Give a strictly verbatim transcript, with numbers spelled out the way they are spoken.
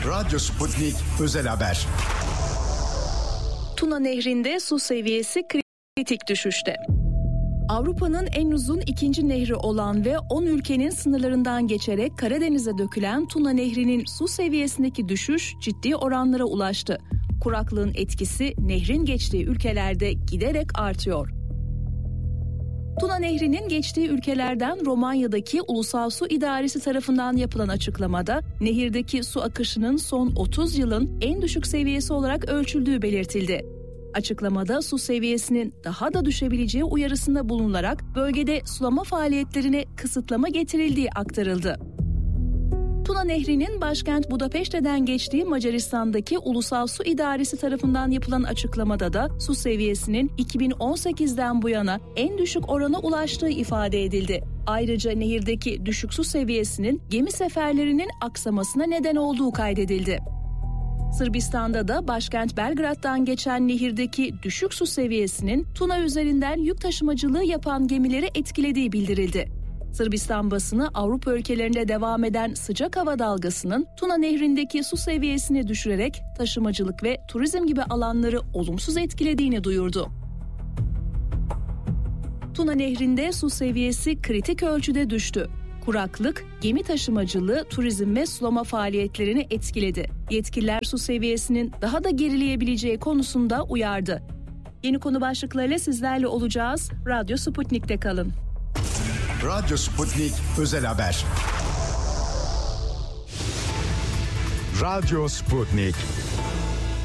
Radyo Sputnik Özel Haber. Tuna Nehri'nde su seviyesi kritik düşüşte. Avrupa'nın en uzun ikinci nehri olan ve on ülkenin sınırlarından geçerek Karadeniz'e dökülen Tuna Nehri'nin su seviyesindeki düşüş ciddi oranlara ulaştı. Kuraklığın etkisi nehrin geçtiği ülkelerde giderek artıyor. Tuna Nehri'nin geçtiği ülkelerden Romanya'daki Ulusal Su İdaresi tarafından yapılan açıklamada nehirdeki su akışının son otuz yılın en düşük seviyesi olarak ölçüldüğü belirtildi. Açıklamada su seviyesinin daha da düşebileceği uyarısında bulunularak bölgede sulama faaliyetlerine kısıtlama getirildiği aktarıldı. Tuna Nehri'nin başkent Budapeşte'den geçtiği Macaristan'daki Ulusal Su İdaresi tarafından yapılan açıklamada da su seviyesinin iki bin on sekizden bu yana en düşük orana ulaştığı ifade edildi. Ayrıca nehirdeki düşük su seviyesinin gemi seferlerinin aksamasına neden olduğu kaydedildi. Sırbistan'da da başkent Belgrad'dan geçen nehirdeki düşük su seviyesinin Tuna üzerinden yük taşımacılığı yapan gemileri etkilediği bildirildi. Sırbistan basını Avrupa ülkelerinde devam eden sıcak hava dalgasının Tuna Nehri'ndeki su seviyesini düşürerek taşımacılık ve turizm gibi alanları olumsuz etkilediğini duyurdu. Tuna Nehri'nde su seviyesi kritik ölçüde düştü. Kuraklık, gemi taşımacılığı, turizm ve sulama faaliyetlerini etkiledi. Yetkililer su seviyesinin daha da gerileyebileceği konusunda uyardı. Yeni konu başlıklarıyla sizlerle olacağız. Radyo Sputnik'te kalın. Radyo Sputnik Özel Haber. Radyo Sputnik.